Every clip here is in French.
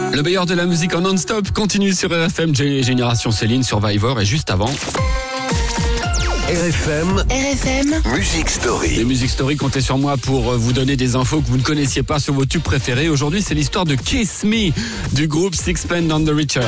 Le meilleur de la musique en non-stop continue sur RFM, Génération Céline, Survivor, et juste avant... RFM Music Story. Les Music Story, comptez sur moi pour vous donner des infos que vous ne connaissiez pas sur vos tubes préférés. Aujourd'hui, c'est l'histoire de Kiss Me du groupe Sixpence None the Richer.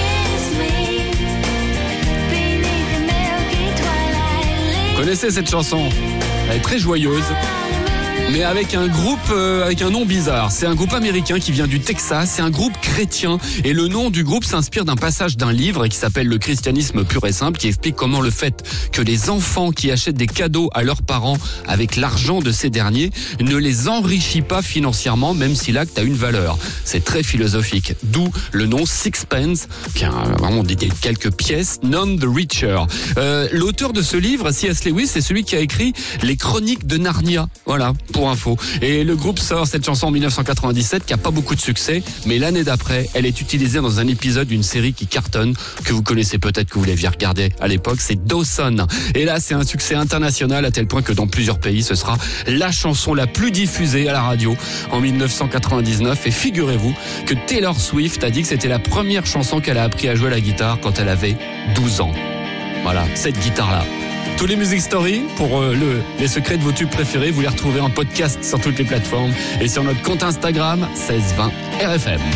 Vous connaissez cette chanson? Elle est très joyeuse, mais avec un groupe, avec un nom bizarre. C'est un groupe américain qui vient du Texas, c'est un groupe chrétien, et le nom du groupe s'inspire d'un passage d'un livre qui s'appelle Le christianisme pur et simple, qui explique comment le fait que les enfants qui achètent des cadeaux à leurs parents avec l'argent de ces derniers ne les enrichit pas financièrement, même si l'acte a une valeur. C'est très philosophique, d'où le nom Sixpence, qui a vraiment des quelques pièces, None the Richer. L'auteur de ce livre, C.S. Lewis, c'est celui qui a écrit Les Chroniques de Narnia, voilà, pour info. Et le groupe sort cette chanson en 1997 qui a pas beaucoup de succès, mais l'année d'après, elle est utilisée dans un épisode d'une série qui cartonne, que vous connaissez peut-être, que vous l'aviez regardé à l'époque, c'est Dawson. Et là, c'est un succès international à tel point que dans plusieurs pays, ce sera la chanson la plus diffusée à la radio en 1999. Et figurez-vous que Taylor Swift a dit que c'était la première chanson qu'elle a appris à jouer à la guitare quand elle avait 12 ans. Voilà, cette guitare-là. Tous les Music Story pour les secrets de vos tubes préférés, vous les retrouvez en podcast sur toutes les plateformes et sur notre compte Instagram 1620 RFM.